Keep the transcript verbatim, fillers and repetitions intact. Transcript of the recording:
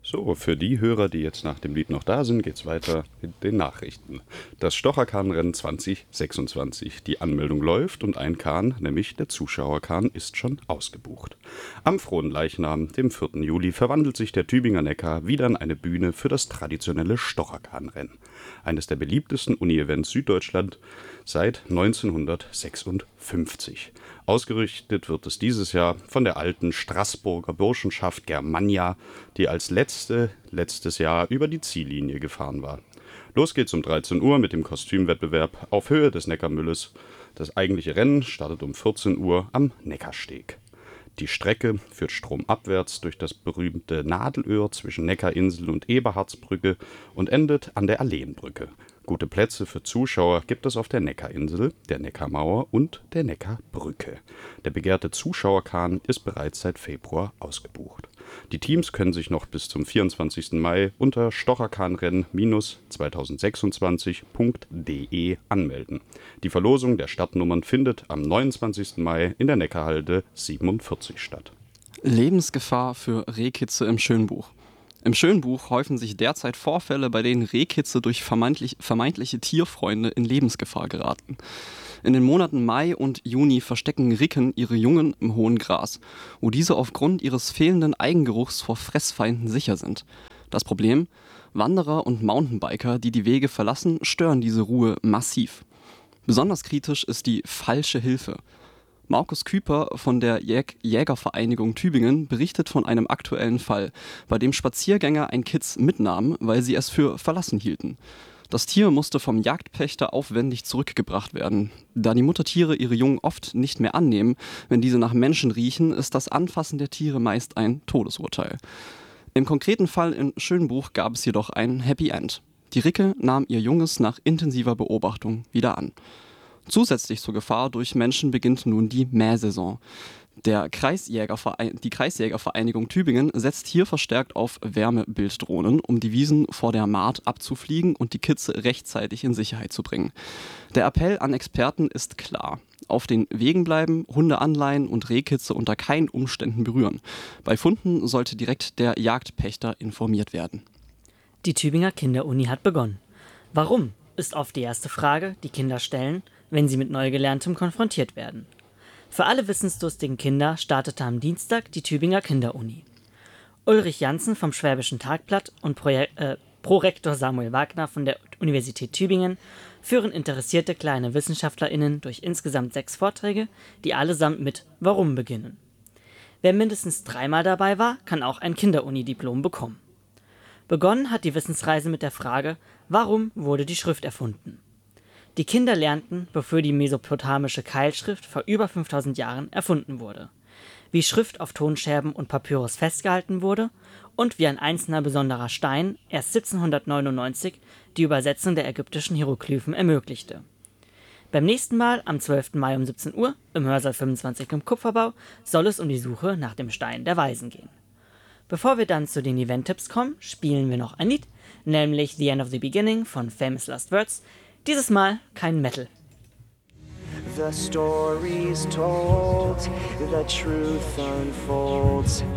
So, für die Hörer, die jetzt nach dem Lied noch da sind, geht's weiter mit den Nachrichten. Das Stocherkran-Rennen zwanzig sechsundzwanzig. Die Anmeldung läuft und ein Kahn, nämlich der Zuschauerkahn, ist schon ausgebucht. Am Fronleichnam, dem vierten Juli, verwandelt sich der Tübinger Neckar wieder in eine Bühne für das traditionelle Stocherkran-Rennen. Eines der beliebtesten Uni-Events Süddeutschland seit neunzehnhundertsechsundfünfzig. Ausgerichtet wird es dieses Jahr von der alten Straßburger Burschenschaft Germania, die als letzte letztes Jahr über die Ziellinie gefahren war. Los geht's um dreizehn Uhr mit dem Kostümwettbewerb auf Höhe des Neckarmülles. Das eigentliche Rennen startet um vierzehn Uhr am Neckarsteg. Die Strecke führt stromabwärts durch das berühmte Nadelöhr zwischen Neckarinsel und Eberhardsbrücke und endet an der Alleenbrücke. Gute Plätze für Zuschauer gibt es auf der Neckarinsel, der Neckarmauer und der Neckarbrücke. Der begehrte Zuschauerkahn ist bereits seit Februar ausgebucht. Die Teams können sich noch bis zum vierundzwanzigsten Mai unter stocherkahnrennen zweitausendsechsundzwanzig punkt de anmelden. Die Verlosung der Startnummern findet am neunundzwanzigsten Mai in der Neckarhalde siebenundvierzig statt. Lebensgefahr für Rehkitze im Schönbuch. Im Schönbuch häufen sich derzeit Vorfälle, bei denen Rehkitze durch vermeintlich, vermeintliche Tierfreunde in Lebensgefahr geraten. In den Monaten Mai und Juni verstecken Ricken ihre Jungen im hohen Gras, wo diese aufgrund ihres fehlenden Eigengeruchs vor Fressfeinden sicher sind. Das Problem? Wanderer und Mountainbiker, die die Wege verlassen, stören diese Ruhe massiv. Besonders kritisch ist die falsche Hilfe. Markus Küper von der Jäg- Jägervereinigung Tübingen berichtet von einem aktuellen Fall, bei dem Spaziergänger ein Kitz mitnahmen, weil sie es für verlassen hielten. Das Tier musste vom Jagdpächter aufwendig zurückgebracht werden. Da die Muttertiere ihre Jungen oft nicht mehr annehmen, wenn diese nach Menschen riechen, ist das Anfassen der Tiere meist ein Todesurteil. Im konkreten Fall in Schönbuch gab es jedoch ein Happy End. Die Ricke nahm ihr Junges nach intensiver Beobachtung wieder an. Zusätzlich zur Gefahr durch Menschen beginnt nun die Mähsaison. Der Kreisjägerverein, die Kreisjägervereinigung Tübingen setzt hier verstärkt auf Wärmebilddrohnen, um die Wiesen vor der Maat abzufliegen und die Kitze rechtzeitig in Sicherheit zu bringen. Der Appell an Experten ist klar. Auf den Wegen bleiben, Hunde anleihen und Rehkitze unter keinen Umständen berühren. Bei Funden sollte direkt der Jagdpächter informiert werden. Die Tübinger Kinderuni hat begonnen. Warum, ist oft die erste Frage, die Kinder stellen, wenn sie mit Neugelerntem konfrontiert werden. Für alle wissensdurstigen Kinder startete am Dienstag die Tübinger Kinderuni. Ulrich Janssen vom Schwäbischen Tagblatt und Projek- äh, Prorektor Samuel Wagner von der Universität Tübingen führen interessierte kleine WissenschaftlerInnen durch insgesamt sechs Vorträge, die allesamt mit Warum beginnen. Wer mindestens dreimal dabei war, kann auch ein Kinderuni-Diplom bekommen. Begonnen hat die Wissensreise mit der Frage, warum wurde die Schrift erfunden? Die Kinder lernten, wofür die mesopotamische Keilschrift vor über fünftausend Jahren erfunden wurde, wie Schrift auf Tonscherben und Papyrus festgehalten wurde und wie ein einzelner besonderer Stein erst siebzehnhundertneunundneunzig die Übersetzung der ägyptischen Hieroglyphen ermöglichte. Beim nächsten Mal, am zwölften Mai um siebzehn Uhr, im Hörsaal fünfundzwanzig im Kupferbau, soll es um die Suche nach dem Stein der Weisen gehen. Bevor wir dann zu den Event-Tipps kommen, spielen wir noch ein Lied, nämlich The End of the Beginning von Famous Last Words. Dieses Mal kein Metal. The story's told, the truth unfolds.